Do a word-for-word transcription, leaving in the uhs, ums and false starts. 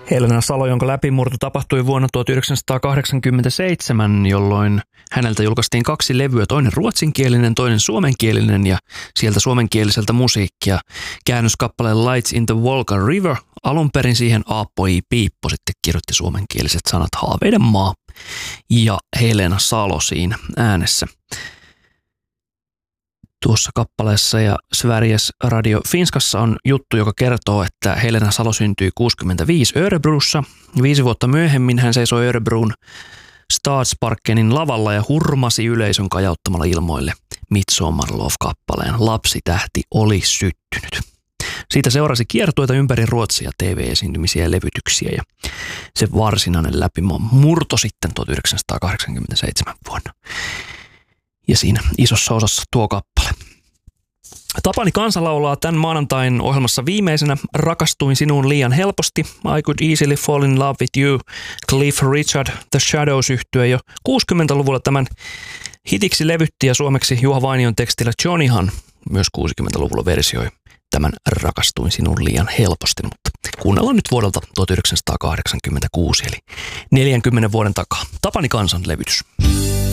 Helena Salo, jonka läpimurto tapahtui vuonna tuhatyhdeksänsataakahdeksankymmentäseitsemän, jolloin häneltä julkaistiin kaksi levyä, toinen ruotsinkielinen, toinen suomenkielinen, ja sieltä suomenkieliseltä musiikkia käännöskappale Lights in the Volga River. Alun perin siihen Aappo I. Piippo sitten kirjoitti suomenkieliset sanat Haaveiden maa ja Helena Salo siinä äänessä. Tuossa kappaleessa ja Sveriges Radio Finskassa on juttu, joka kertoo, että Helena Salo syntyi kuusikymmentäviisi Örebrossa. Viisi vuotta myöhemmin hän seisoi Örebron Stadsparkenin lavalla ja hurmasi yleisön kajauttamalla ilmoille Midsommar-lov-kappaleen Lapsitähti oli syttynyt. Siitä seurasi kiertueita ympäri Ruotsia, T V-esiintymisiä ja levytyksiä, ja se varsinainen läpimurto sitten tuhatyhdeksänsataakahdeksankymmentäseitsemän vuonna. Ja siinä isossa osassa tuo kappale. Tapani Kansa laulaa tämän maanantain ohjelmassa viimeisenä Rakastuin sinuun liian helposti, I Could Easily Fall in Love with You, Cliff Richard, The Shadows -yhtye jo kuusikymmentäluvulla tämän hitiksi levytti ja suomeksi Juha Vainion tekstillä Johnnyhan myös kuusikymmentäluvulla versioi tämän Rakastuin sinuun liian helposti, mutta kuunnellaan nyt vuodelta tuhatyhdeksänsataakahdeksankymmentäkuusi eli neljänkymmenen vuoden takaa. Tapani Kansan levytys.